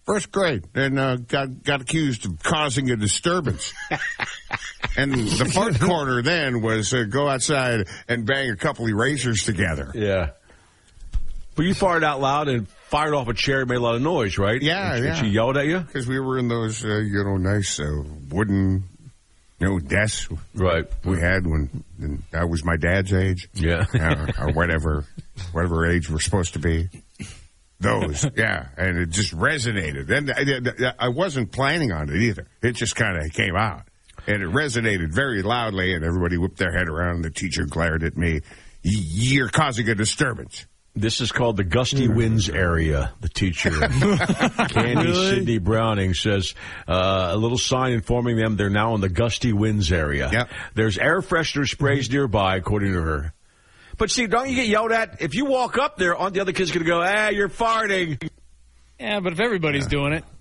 First grade. And got accused of causing a disturbance. And the fart corner then was go outside and bang a couple erasers together. Yeah. But you farted out loud and fired off a chair and made a lot of noise, right? Yeah, and yeah. She yelled at you? Because we were in those, nice wooden, desks we had when I was my dad's age. Yeah. Or whatever age we're supposed to be. Those, yeah. And it just resonated. And I wasn't planning on it either. It just kind of came out. And it resonated very loudly, and everybody whipped their head around, and the teacher glared at me. You're causing a disturbance. This is called the gusty winds area, the teacher. Candy Sidney Browning says a little sign informing them they're now in the gusty winds area. Yep. There's air freshener sprays nearby, according to her. But see, don't you get yelled at? If you walk up there, aren't the other kids going to go, you're farting? Yeah, but if everybody's doing it.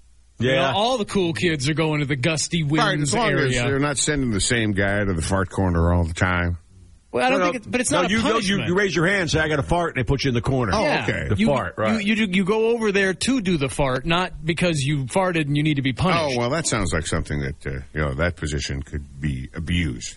Yeah. All the cool kids are going to the gusty winds right, as long area. as they're not sending the same guy to the fart corner all the time. Well, I don't think but it's not a punishment. You raise your hand, say, I got a fart, and they put you in the corner. Oh, okay. The fart, right. You go over there to do the fart, not because you farted and you need to be punished. Oh, well, that sounds like something that, that position could be abused.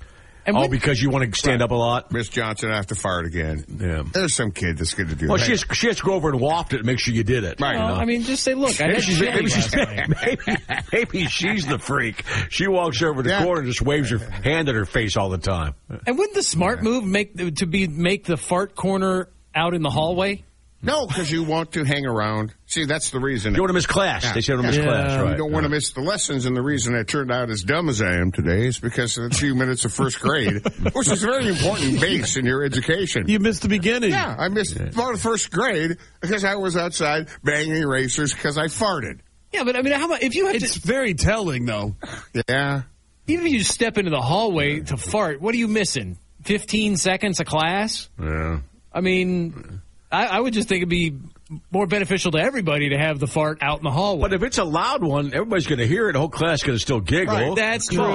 And because you want to stand up a lot? Miss Johnson, I have to fart again. Yeah. There's some kid that's going to do that. Well, she has to go over and waft it and make sure you did it. Right. Well, I mean, just say, look, I had chili last night. Maybe she's the freak. She walks over the corner and just waves her hand at her face all the time. And wouldn't the smart move make the fart corner out in the hallway? No, because you want to hang around. See, that's the reason. You want to miss class. Yeah. They say you want to miss class, right? You don't want to miss the lessons, and the reason I turned out as dumb as I am today is because of a few minutes of first grade, which is a very important base in your education. You missed the beginning. Yeah, I missed part of first grade because I was outside banging erasers because I farted. Yeah, but I mean, how about if you had It's very telling, though. Yeah. Even if you step into the hallway to fart, what are you missing? 15 seconds of class? Yeah. I mean, I would just think it'd be more beneficial to everybody to have the fart out in the hallway. But if it's a loud one, everybody's going to hear it. The whole class is going to still giggle. Right, that's true.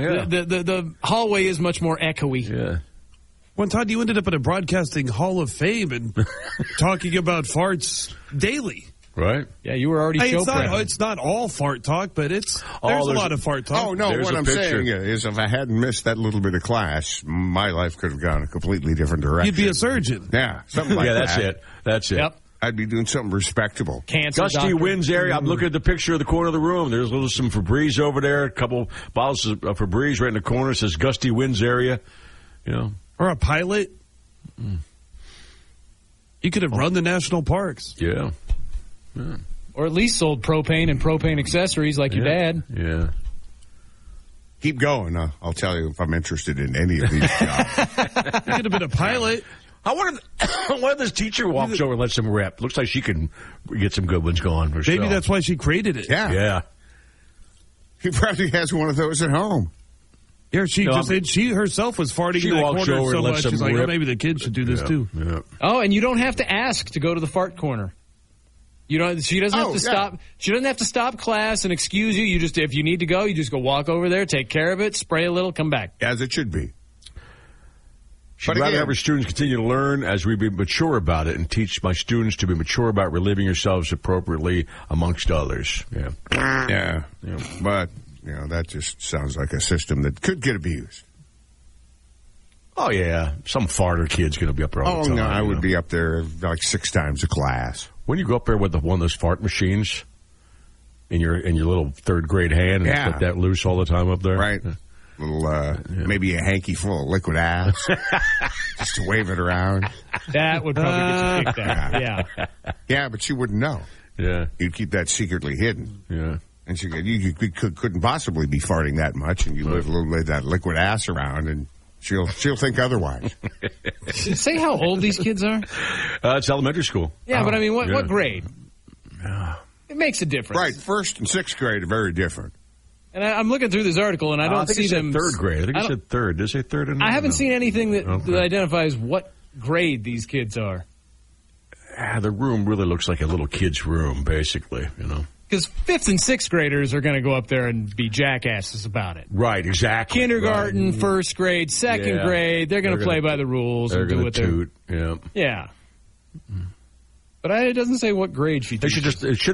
The hallway is much more echoey. Yeah. One time you ended up in a broadcasting hall of fame and talking about farts daily. Right? Yeah, you were already show president. It's not all fart talk, but there's a lot of fart talk. Oh, no, There's what I'm picture. saying is if I hadn't missed that little bit of class, my life could have gone a completely different direction. You'd be a surgeon. Yeah, something like that. That's it. Yep. I'd be doing something respectable. Cancer Gusty doctor. winds area. I'm looking at the picture of the corner of the room. There's some Febreze over there. A couple bottles of Febreze right in the corner. It says gusty winds area. Or a pilot. You could have run the national parks. Yeah. Or at least sold propane and propane accessories like your dad. Yeah. Keep going. I'll tell you if I'm interested in any of these jobs. You could have been a pilot. I wonder if this teacher walks over and lets him rip. Looks like she can get some good ones going herself. Maybe that's why she created it. Yeah. Yeah. He probably has one of those at home. Yeah, she herself was farting She in that walks corner over so and lets much. She's them like, rip. maybe the kids should do this too. Yeah. Oh, and you don't have to ask to go to the fart corner. You don't. She doesn't have to stop. She doesn't have to stop class and excuse you. You just, if you need to go, you just go walk over there, take care of it, spray a little, come back. As it should be. She'd rather have her students continue to learn as we be mature about it and teach my students to be mature about reliving yourselves appropriately amongst others. Yeah. Yeah. But, that just sounds like a system that could get abused. Oh, yeah. Some farter kid's going to be up there all the time. Oh, no, I would be up there like 6 times a class. When you go up there with one of those fart machines in your little third grade hand and let that loose all the time up there. Right. Little, maybe a hanky full of liquid ass. Just to wave it around. That would probably get you kicked out. Yeah. Yeah, but she wouldn't know. Yeah. You'd keep that secretly hidden. Yeah. And she you couldn't possibly be farting that much, and you live a little bit of that liquid ass around, and she'll think otherwise. Say how old these kids are. It's elementary school. Yeah, but I mean, what grade? Yeah. It makes a difference. Right, 1st and 6th grade are very different. And I'm looking through this article, and I don't think see it said them. Third grade. I think it said third. Did it say third? I haven't seen anything that identifies what grade these kids are. The room really looks like a little kid's room, basically. Because 5th and 6th graders are going to go up there and be jackasses about it. Right, exactly. Kindergarten, 1st grade, 2nd grade, they're going to play by the rules. They're and do going what to toot. Yeah. Yeah. But it doesn't say what grade she They teaches. it should